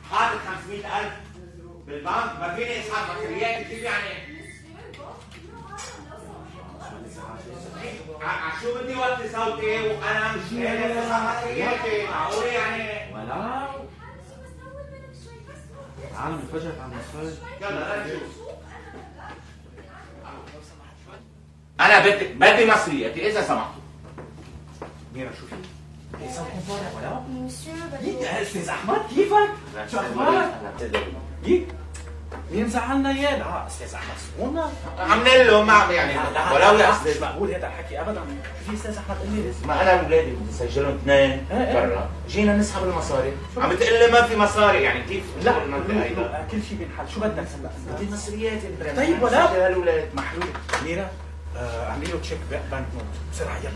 حاطط 500,000 بالبنك، ما فيني اسحب مصريات كيف يعني؟ شو بدي وطي صوتي وانا مش قادر اسحب مصرياتي؟ معقول يعني؟ ولا العالم انفجرت على المصاري. يلا نشوف. انا بدي مصرياتي اذا سمحتوا. ميرا شو في؟ ايه صوتكم طالع ولا؟ مسيو يا استاذ احمد كيفك؟ شو اخبارك؟ مين زعلنا اياه؟ لا استاذ احمد سكونا عاملين له ما يعني ولو يا مش استاذ. مقبول هذا الحكي ابدا. في استاذ احمد قال لي ما انا اولادي بدي اسجلهم اثنين برا، جينا نسحب المصاري، عم بتقول لي ما في مصاري، يعني كيف؟ لا المنطقه هيدا كل شيء بينحل. شو بدك هلا؟ بدي مصرياتي. طيب ولا هالولاد محلول. ميرا اعملي له تشيك بنك نوت بسرعه يلا.